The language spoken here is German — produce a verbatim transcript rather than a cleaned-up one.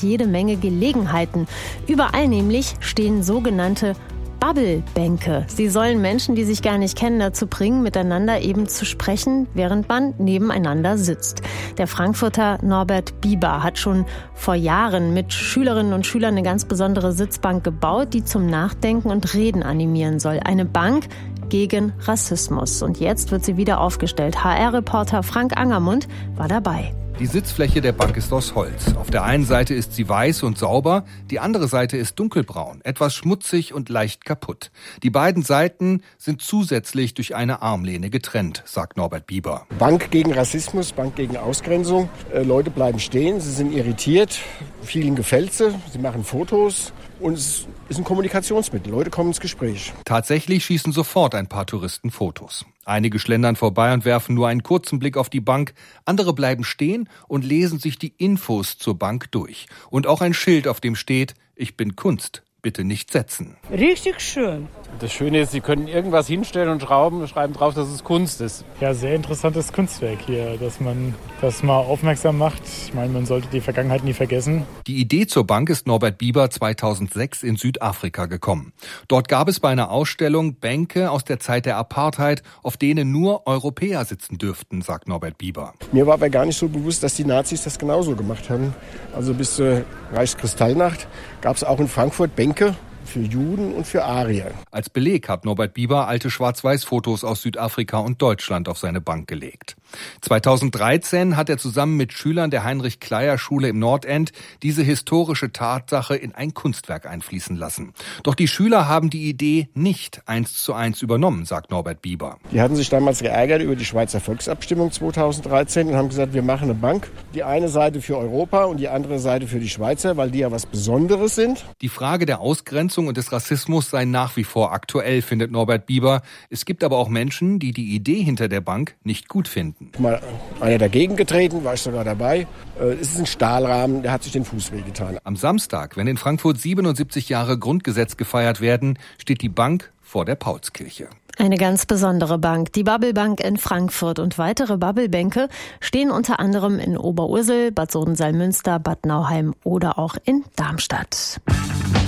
jede Menge Gelegenheiten. Überall nämlich stehen sogenannte Bubble-Bänke. Sie sollen Menschen, die sich gar nicht kennen, dazu bringen, miteinander eben zu sprechen, während man nebeneinander sitzt. Der Frankfurter Norbert Bieber hat schon vor Jahren mit Schülerinnen und Schülern eine ganz besondere Sitzbank gebaut, die zum Nachdenken und Reden animieren soll. Eine Bank gegen Rassismus. Und jetzt wird sie wieder aufgestellt. H R-Reporter Frank Angermund war dabei. Die Sitzfläche der Bank ist aus Holz. Auf der einen Seite ist sie weiß und sauber, die andere Seite ist dunkelbraun, etwas schmutzig und leicht kaputt. Die beiden Seiten sind zusätzlich durch eine Armlehne getrennt, sagt Norbert Bieber. Bank gegen Rassismus, Bank gegen Ausgrenzung. Äh, Leute bleiben stehen, sie sind irritiert, vielen gefällt sie, sie machen Fotos. Und es ist ein Kommunikationsmittel. Leute kommen ins Gespräch. Tatsächlich schießen sofort ein paar Touristen Fotos. Einige schlendern vorbei und werfen nur einen kurzen Blick auf die Bank. Andere bleiben stehen und lesen sich die Infos zur Bank durch. Und auch ein Schild, auf dem steht: Ich bin Kunst, bitte nicht setzen. Richtig schön. Das Schöne ist, Sie können irgendwas hinstellen und schrauben, schreiben drauf, dass es Kunst ist. Ja, sehr interessantes Kunstwerk hier, dass man das mal aufmerksam macht. Ich meine, man sollte die Vergangenheit nie vergessen. Die Idee zur Bank ist Norbert Bieber zweitausendsechs in Südafrika gekommen. Dort gab es bei einer Ausstellung Bänke aus der Zeit der Apartheid, auf denen nur Europäer sitzen dürften, sagt Norbert Bieber. Mir war aber gar nicht so bewusst, dass die Nazis das genauso gemacht haben. Also bis zur Reichskristallnacht gab es auch in Frankfurt Bänke für Juden und für Arier. Als Beleg hat Norbert Bieber alte Schwarz-Weiß-Fotos aus Südafrika und Deutschland auf seine Bank gelegt. zweitausenddreizehn hat er zusammen mit Schülern der Heinrich-Kleyer-Schule im Nordend diese historische Tatsache in ein Kunstwerk einfließen lassen. Doch die Schüler haben die Idee nicht eins zu eins übernommen, sagt Norbert Bieber. Die hatten sich damals geärgert über die Schweizer Volksabstimmung zweitausenddreizehn und haben gesagt, wir machen eine Bank. Die eine Seite für Europa und die andere Seite für die Schweizer, weil die ja was Besonderes sind. Die Frage der Ausgrenzung und des Rassismus sei nach wie vor aktuell, findet Norbert Bieber. Es gibt aber auch Menschen, die die Idee hinter der Bank nicht gut finden. Mal einer dagegen getreten, war ich sogar dabei. Es ist ein Stahlrahmen, der hat sich den Fuß wehgetan. Am Samstag, wenn in Frankfurt siebenundsiebzig Jahre Grundgesetz gefeiert werden, steht die Bank vor der Paulskirche. Eine ganz besondere Bank, die Bubble Bank in Frankfurt, und weitere Bubble-Bänke stehen unter anderem in Oberursel, Bad Sohn-Salmünster, Bad Nauheim oder auch in Darmstadt.